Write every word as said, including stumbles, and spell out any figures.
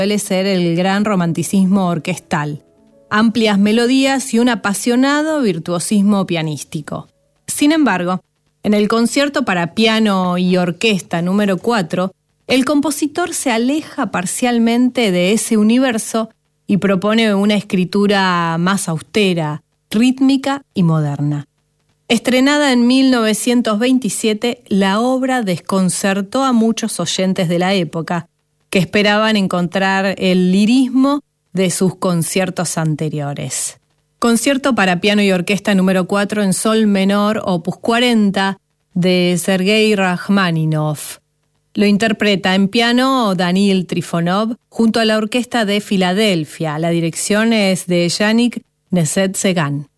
suele ser el gran romanticismo orquestal, amplias melodías y un apasionado virtuosismo pianístico. Sin embargo, en el concierto para piano y orquesta número cuatro, el compositor se aleja parcialmente de ese universo y propone una escritura más austera, rítmica y moderna. Estrenada en mil novecientos veintisiete, la obra desconcertó a muchos oyentes de la época, que esperaban encontrar el lirismo de sus conciertos anteriores. Concierto para piano y orquesta número cuatro en sol menor, opus cuarenta, de Sergei Rachmaninoff. Lo interpreta en piano Daniil Trifonov junto a la Orquesta de Filadelfia. La dirección es de Yannick Nézet-Séguin.